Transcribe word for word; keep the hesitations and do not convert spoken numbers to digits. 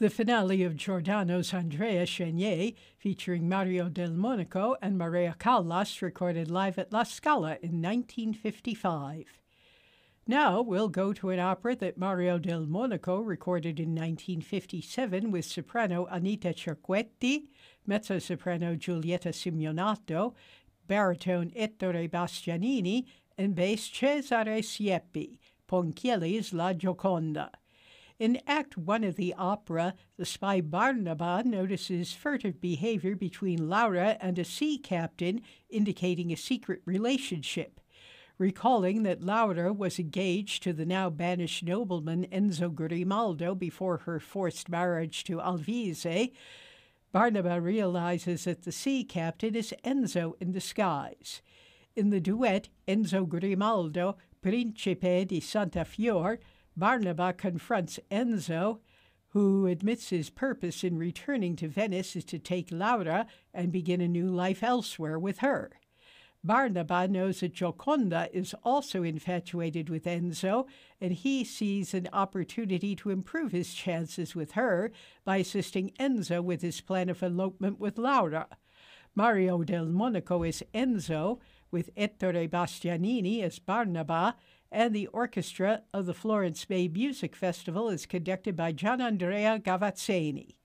The finale of Giordano's Andrea Chenier, featuring Mario del Monaco and Maria Callas, recorded live at La Scala in nineteen fifty-five. Now we'll go to an opera that Mario del Monaco recorded in nineteen fifty-seven with soprano Anita Cerquetti, mezzo-soprano Giulietta Simeonato, baritone Ettore Bastianini, and bass Cesare Siepi, Ponchielli's La Gioconda. In Act One of the opera, the spy Barnaba notices furtive behavior between Laura and a sea captain, indicating a secret relationship. Recalling that Laura was engaged to the now banished nobleman Enzo Grimaldo before her forced marriage to Alvise, Barnaba realizes that the sea captain is Enzo in disguise. In the duet Enzo Grimaldo, Principe di Santa Fior, Barnaba confronts Enzo, who admits his purpose in returning to Venice is to take Laura and begin a new life elsewhere with her. Barnaba knows that Gioconda is also infatuated with Enzo, and he sees an opportunity to improve his chances with her by assisting Enzo with his plan of elopement with Laura. Mario del Monaco is Enzo, with Ettore Bastianini as Barnaba, and the orchestra of the Florence Bay Music Festival is conducted by Gianandrea Gavazzeni.